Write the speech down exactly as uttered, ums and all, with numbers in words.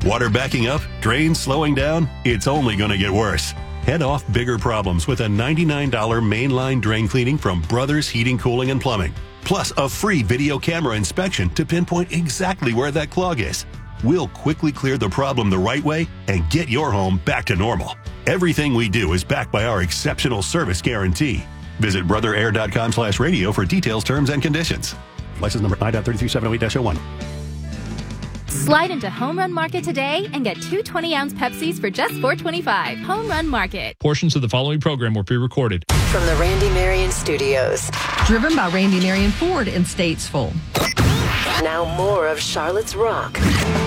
Water backing up? Drains slowing down? It's only going to get worse. Head off bigger problems with a ninety-nine dollars mainline drain cleaning from Brothers Heating, Cooling, and Plumbing. Plus a free video camera inspection to pinpoint exactly where that clog is. We'll quickly clear the problem the right way and get your home back to normal. Everything we do is backed by our exceptional service guarantee. Visit brotherair.com slash radio for details, terms, and conditions. License number I three three seven zero eight dash zero one. Slide into Home Run Market today and get two twenty-ounce Pepsis for just four dollars and twenty-five cents. Home Run Market. Portions of the following program were pre-recorded. From the Randy Marion Studios. Driven by Randy Marion Ford in Statesville. Now more of Charlotte's Rock.